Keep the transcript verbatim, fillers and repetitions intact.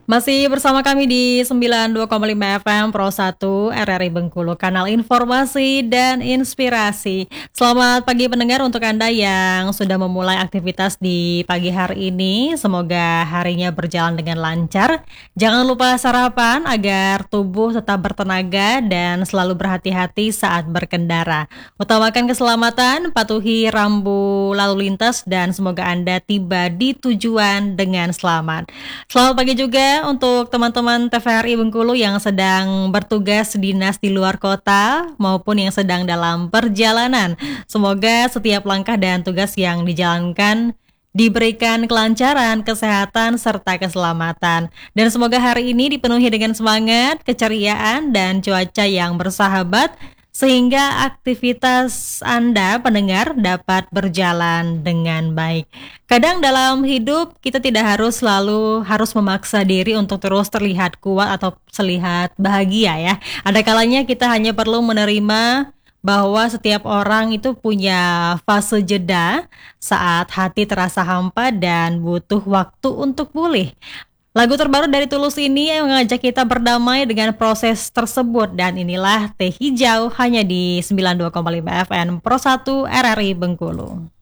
Masih bersama kami di sembilan puluh dua koma lima F M Pro satu R R I Bengkulu, kanal informasi dan inspirasi. Selamat pagi pendengar untuk Anda yang sudah memulai aktivitas di pagi hari ini. Semoga harinya berjalan dengan lancar. Jangan lupa sarapan agar tubuh tetap bertenaga dan selalu berhati-hati saat berkendara. Utamakan keselamatan, patuhi rambu lalu lintas dan semoga Anda tiba di tujuan dengan selamat. Selamat pagi juga untuk teman-teman T V R I Bengkulu yang sedang bertugas dinas di luar kota maupun yang sedang dalam perjalanan. Semoga setiap langkah dan tugas yang dijalankan diberikan kelancaran, kesehatan, serta keselamatan. Dan semoga hari ini dipenuhi dengan semangat, keceriaan, dan cuaca yang bersahabat sehingga aktivitas Anda pendengar dapat berjalan dengan baik. Kadang dalam hidup kita tidak harus selalu harus memaksa diri untuk terus terlihat kuat atau terlihat bahagia ya. Ada kalanya kita hanya perlu menerima bahwa setiap orang itu punya fase jeda saat hati terasa hampa dan butuh waktu untuk pulih. Lagu terbaru dari Tulus ini yang mengajak kita berdamai dengan proses tersebut dan inilah Teh Hijau hanya di sembilan puluh dua koma lima F M Pro satu R R I Bengkulu.